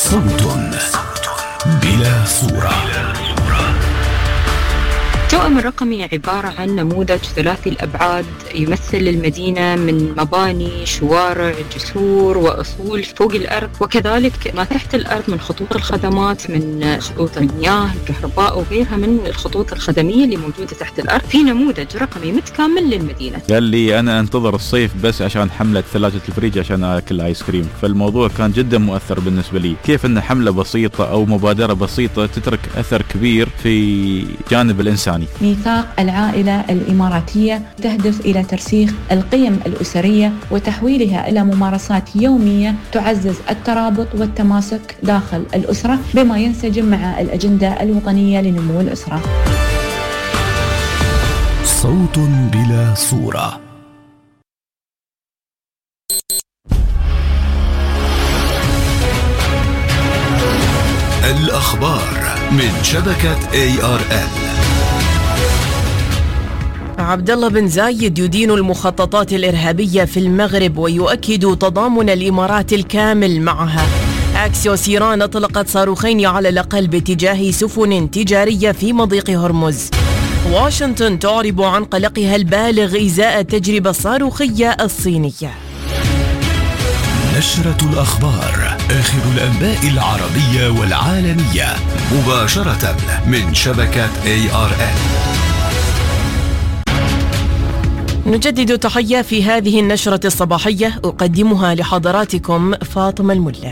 صوت بلا صورة. التوأم الرقمي عبارة عن نموذج ثلاثي الأبعاد يمثل المدينة من مباني، شوارع، جسور وأصول فوق الأرض، وكذلك ما تحت الأرض من خطوط الخدمات، من خطوط المياه، الكهرباء وغيرها من الخطوط الخدمية اللي موجودة تحت الأرض، في نموذج رقمي متكامل للمدينة. قال لي أنا أنتظر الصيف بس عشان حملة ثلاجة الفريج عشان أكل آيس كريم، فالموضوع كان جدا مؤثر بالنسبة لي. كيف أن حملة بسيطة أو مبادرة بسيطة تترك أثر كبير في جانب الإنساني. ميثاق العائلة الإماراتية تهدف إلى ترسيخ القيم الأسرية وتحويلها إلى ممارسات يومية تعزز الترابط والتماسك داخل الأسرة بما ينسجم مع الأجندة الوطنية لنمو الأسرة. صوت بلا صورة. الأخبار من شبكة ARN. عبد الله بن زايد يدين المخططات الإرهابية في المغرب ويؤكد تضامن الإمارات الكامل معها. أكسيوس إيران أطلقت صاروخين على الأقل باتجاه سفن تجارية في مضيق هرمز. واشنطن تعرب عن قلقها البالغ إزاء التجربة الصاروخية الصينية. نشرة الأخبار، آخر الأنباء العربية والعالمية مباشرة من شبكة ARN. نجدد تحية في هذه النشرة الصباحية، أقدمها لحضراتكم فاطمة الملا.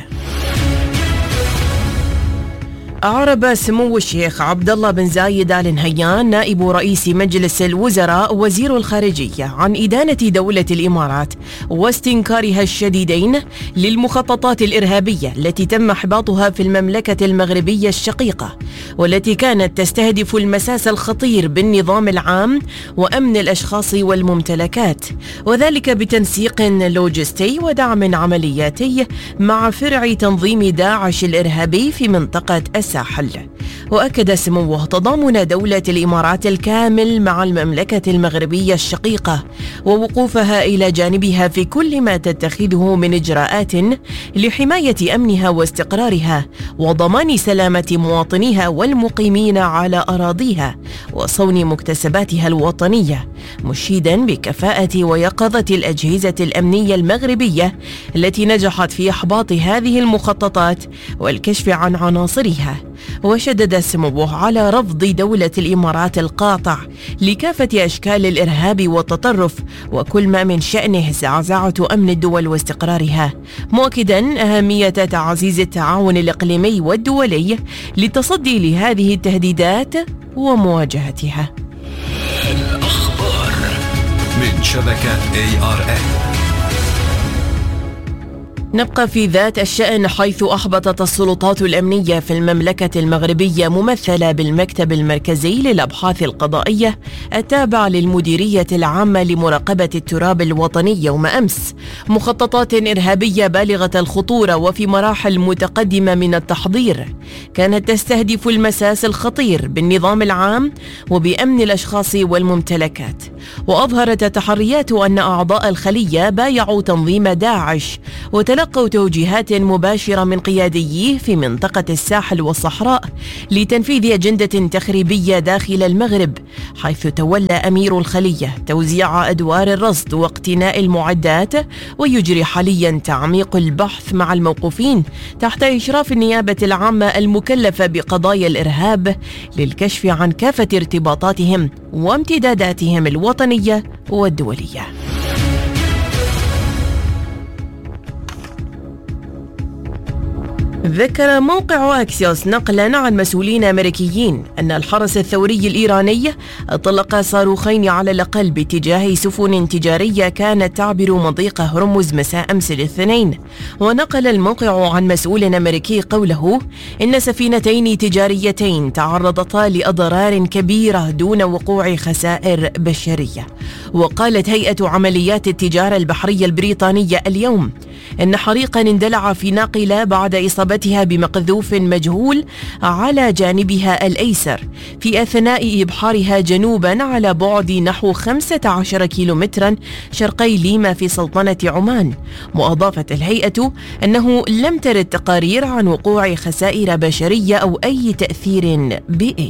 أعرب سمو الشيخ عبد الله بن زايد آل نهيان نائب رئيس مجلس الوزراء وزير الخارجية عن إدانة دولة الإمارات واستنكارها الشديدين للمخططات الإرهابية التي تم إحباطها في المملكة المغربية الشقيقة، والتي كانت تستهدف المساس الخطير بالنظام العام وأمن الأشخاص والممتلكات، وذلك بتنسيق لوجستي ودعم عملياتي مع فرع تنظيم داعش الإرهابي في منطقة الساحل. وأكد سموه تضامن دولة الإمارات الكامل مع المملكة المغربية الشقيقة ووقوفها إلى جانبها في كل ما تتخذه من إجراءات لحماية أمنها واستقرارها وضمان سلامة مواطنيها والمقيمين على أراضيها وصون مكتسباتها الوطنية، مشيدا بكفاءة ويقظة الأجهزة الأمنية المغربية التي نجحت في إحباط هذه المخططات والكشف عن عناصرها. وشدد سموه على رفض دولة الإمارات القاطع لكافة أشكال الإرهاب والتطرف وكل ما من شأنه زعزعة أمن الدول واستقرارها، مؤكدا أهمية تعزيز التعاون الإقليمي والدولي للتصدي لهذه التهديدات ومواجهتها. الأخبار من شبكة ARN. نبقى في ذات الشأن، حيث أحبطت السلطات الأمنية في المملكة المغربية ممثلة بالمكتب المركزي للأبحاث القضائية التابع للمديرية العامة لمراقبة التراب الوطني يوم أمس مخططات إرهابية بالغة الخطورة وفي مراحل متقدمة من التحضير، كانت تستهدف المساس الخطير بالنظام العام وبأمن الأشخاص والممتلكات. وأظهرت التحريات أن أعضاء الخلية بايعوا تنظيم داعش وتلقوا توجيهات مباشرة من قياديه في منطقة الساحل والصحراء لتنفيذ أجندة تخريبية داخل المغرب، حيث تولى أمير الخلية توزيع أدوار الرصد واقتناء المعدات، ويجري حاليا تعميق البحث مع الموقوفين تحت إشراف النيابة العامة المكلفة بقضايا الإرهاب للكشف عن كافة ارتباطاتهم وامتداداتهم الوطنية والدولية. ذكر موقع أكسيوس نقلا عن مسؤولين أمريكيين أن الحرس الثوري الإيراني أطلق صاروخين على الأقل باتجاه سفن تجارية كانت تعبر مضيق هرمز مساء أمس الاثنين. ونقل الموقع عن مسؤول أمريكي قوله إن سفينتين تجاريتين تعرضتا لأضرار كبيرة دون وقوع خسائر بشرية. وقالت هيئة عمليات التجارة البحرية البريطانية اليوم إن حريقا اندلع في ناقلة بعد إصابة إصابتها بمقذوف مجهول على جانبها الأيسر في أثناء إبحارها جنوبا على بعد نحو 15 كيلومترا شرقي ليما في سلطنة عمان. وأضافت الهيئة أنه لم ترد تقارير عن وقوع خسائر بشرية أو أي تأثير بيئي.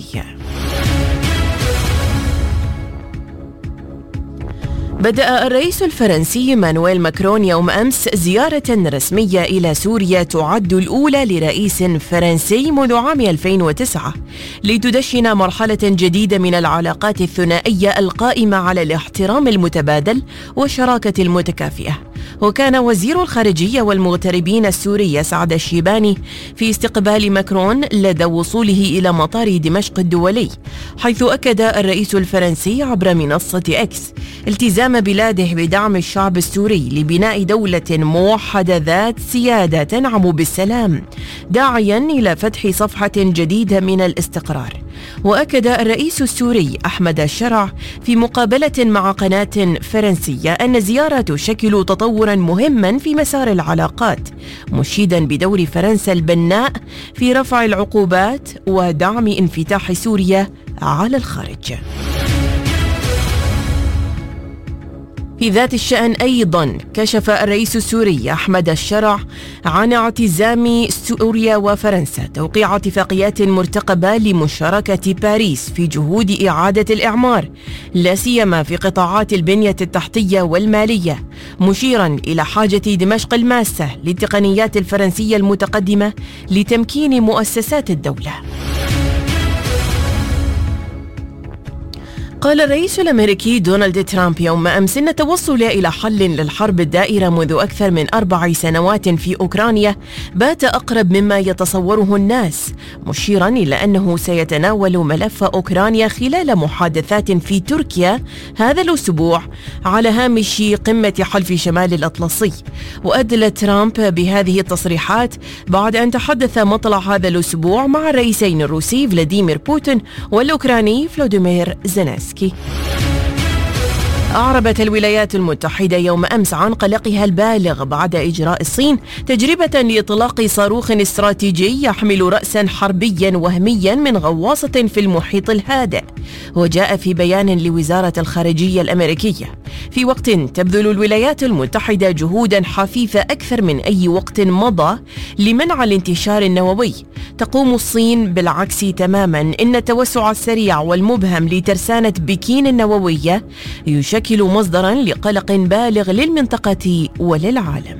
بدأ الرئيس الفرنسي مانويل ماكرون يوم أمس زيارة رسمية إلى سوريا تعد الأولى لرئيس فرنسي منذ عام 2009 لتدشن مرحلة جديدة من العلاقات الثنائية القائمة على الاحترام المتبادل والشراكة المتكافئة. وكان وزير الخارجية والمغتربين السوري سعد الشيباني في استقبال ماكرون لدى وصوله إلى مطار دمشق الدولي، حيث أكد الرئيس الفرنسي عبر منصة إكس التزام بلاده بدعم الشعب السوري لبناء دولة موحدة ذات سيادة تنعم بالسلام، داعيا إلى فتح صفحة جديدة من الاستقرار. وأكد الرئيس السوري أحمد الشرع في مقابلة مع قناة فرنسية أن زيارة تشكل تطورا مهما في مسار العلاقات، مشيدا بدور فرنسا البناء في رفع العقوبات ودعم انفتاح سوريا على الخارج. في ذات الشأن أيضا كشف الرئيس السوري أحمد الشرع عن اعتزام سوريا وفرنسا توقيع اتفاقيات مرتقبة لمشاركة باريس في جهود إعادة الإعمار، لا سيما في قطاعات البنية التحتية والمالية، مشيرا إلى حاجة دمشق الماسة للتقنيات الفرنسية المتقدمة لتمكين مؤسسات الدولة. قال الرئيس الأمريكي دونالد ترامب يوم أمس إن التوصل إلى حل للحرب الدائرة منذ أكثر من 4 سنوات في أوكرانيا بات أقرب مما يتصوره الناس، مشيرا إلى أنه سيتناول ملف أوكرانيا خلال محادثات في تركيا هذا الأسبوع على هامش قمة حلف شمال الأطلسي. وأدلى ترامب بهذه التصريحات بعد أن تحدث مطلع هذا الأسبوع مع الرئيسين الروسي فلاديمير بوتين والأوكراني فلوديمير زيلينسكي. أعربت الولايات المتحدة يوم أمس عن قلقها البالغ بعد إجراء الصين تجربة لإطلاق صاروخ استراتيجي يحمل رأسا حربيا وهميا من غواصة في المحيط الهادئ. وجاء في بيان لوزارة الخارجية الأمريكية في وقت تبذل الولايات المتحدة جهودا حثيثة أكثر من أي وقت مضى لمنع الانتشار النووي، تقوم الصين بالعكس تماما إن التوسع السريع والمبهم لترسانة بكين النووية يشكل مصدرا لقلق بالغ للمنطقة وللعالم.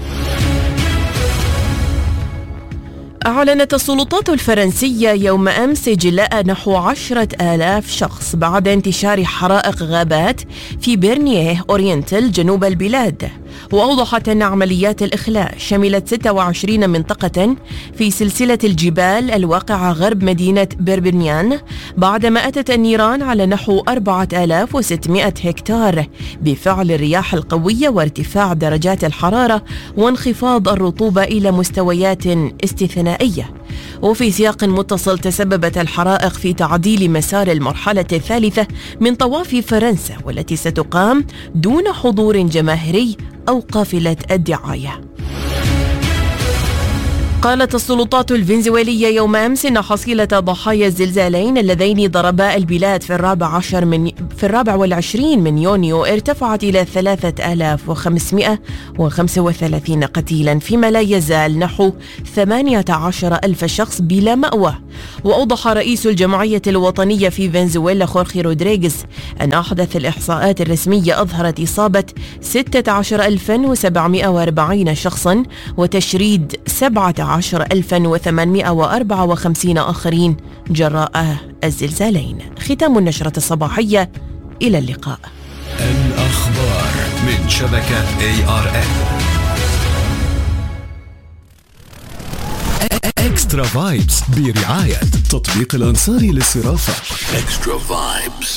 أعلنت السلطات الفرنسية يوم أمس إجلاء نحو 10,000 شخص بعد انتشار حرائق غابات في بيرنيه أورينتال جنوب البلاد. وأوضحت أن عمليات الإخلاء شملت 26 منطقة في سلسلة الجبال الواقعة غرب مدينة بيربنيان، بعدما أتت النيران على نحو 4600 هكتار بفعل الرياح القوية وارتفاع درجات الحرارة وانخفاض الرطوبة إلى مستويات استثنائية. وفي سياق متصل تسببت الحرائق في تعديل مسار المرحلة الثالثة من طواف فرنسا، والتي ستقام دون حضور جماهيري أو قافلة الدعاية. قالت السلطات الفنزويلية يوم أمس إن حصيلة ضحايا الزلزالين اللذين ضربا البلاد في 24 من يونيو ارتفعت إلى 3535 قتيلا، فيما لا يزال نحو 18,000 شخص بلا مأوى. وأوضح رئيس الجمعية الوطنية في فنزويلا خورخي رودريغيز أن أحدث الإحصاءات الرسمية أظهرت إصابة 16,740 شخصا وتشريد 17,854 آخرين جراء الزلزالين. ختام النشرة الصباحية، إلى اللقاء. الأخبار من شبكة ARN. إكسترا فايبس برعاية تطبيق الأنصاري للصرافة. إكسترا فايبس.